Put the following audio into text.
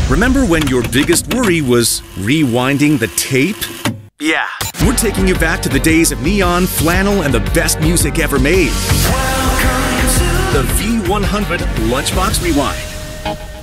Remember when your biggest worry was rewinding the tape? Yeah, we're taking you back to the days of neon, flannel, and the best music ever made. The V100 Lunchbox Rewind.